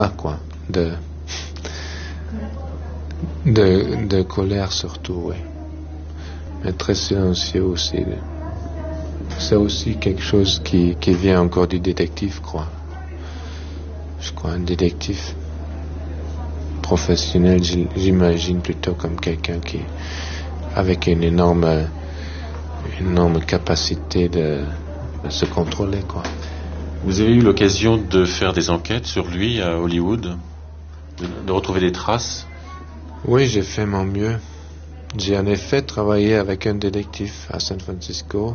quoi, de colère surtout, oui. Mais très silencieux aussi. C'est aussi quelque chose qui vient encore du détective, je crois, un détective professionnel, j'imagine plutôt comme quelqu'un qui avec une énorme capacité de se contrôler, quoi. Vous avez eu l'occasion de faire des enquêtes sur lui à Hollywood, de retrouver des traces? Oui, j'ai fait mon mieux. J'ai en effet travaillé avec un détective à San Francisco.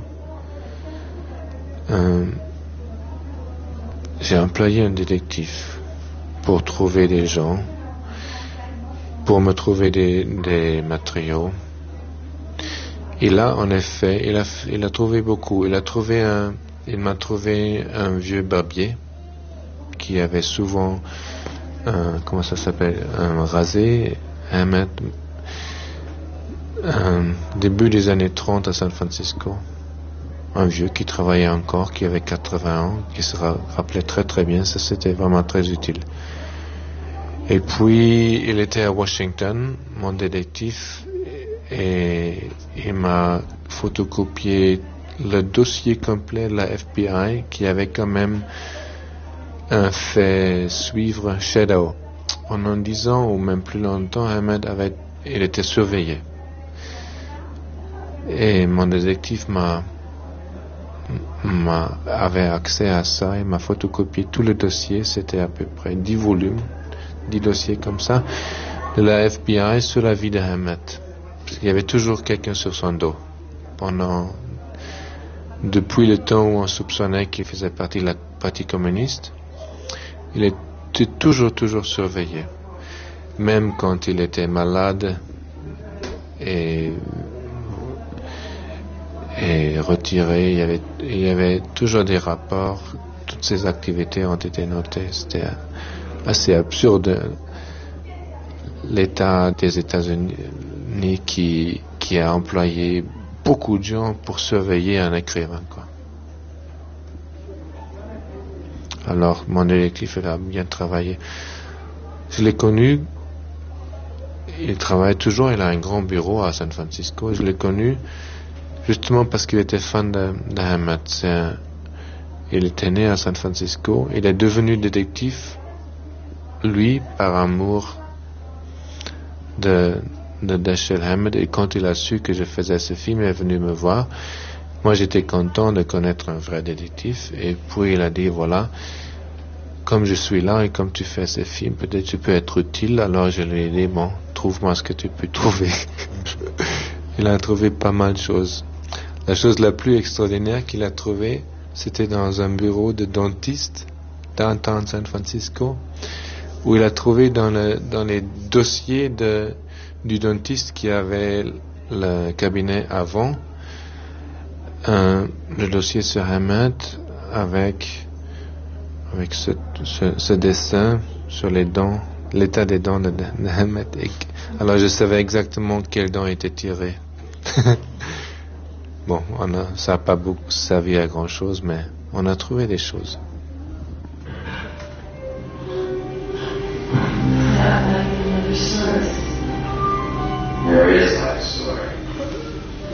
J'ai employé un détective pour trouver des gens, pour me trouver des matériaux. Et là, en effet, il a trouvé beaucoup. Il m'a trouvé un vieux barbier qui avait souvent, rasé, début des années 30 à San Francisco. Un vieux qui travaillait encore, qui avait 80 ans, qui se rappelait très très bien. Ça, c'était vraiment très utile. Et puis, il était à Washington, mon détective, et il m'a photocopié le dossier complet de la FBI qui avait quand même fait suivre Shadow. Pendant 10 ans ou même plus longtemps, il était surveillé. Et mon détective avait accès à ça et m'a photocopié tout le dossier. C'était à peu près 10 volumes, 10 dossiers comme ça, de la FBI sur la vie de Hammett. Parce qu'il y avait toujours quelqu'un sur son dos. Depuis le temps où on soupçonnait qu'il faisait partie de la partie communiste, il était toujours surveillé. Même quand il était malade et retiré, il y avait toujours des rapports. Toutes ses activités ont été notées. C'était assez absurde. L'État des États-Unis qui a employé beaucoup de gens pour surveiller un écrivain, quoi. Alors, mon détective, il a bien travaillé. Je l'ai connu, il travaille toujours, il a un grand bureau à San Francisco. Je l'ai connu justement parce qu'il était fan de Hammett. Il était né à San Francisco, il est devenu détective, lui, par amour de Dashiell Hammett, et quand il a su que je faisais ce film, il est venu me voir. Moi, j'étais content de connaître un vrai détective, et puis il a dit, voilà, comme je suis là et comme tu fais ce film, peut-être tu peux être utile. Alors je lui ai dit, bon, trouve-moi ce que tu peux trouver. Il a trouvé pas mal de choses. La chose la plus extraordinaire qu'il a trouvée, c'était dans un bureau de dentiste, downtown San Francisco, où il a trouvé dans les dossiers du dentiste qui avait le cabinet avant, le dossier sur Hammett avec ce dessin sur les dents, l'état des dents de Hammett. Alors je savais exactement quelles dents étaient tirées. Bon, ça n'a pas beaucoup servi à grand chose, mais on a trouvé des choses. There is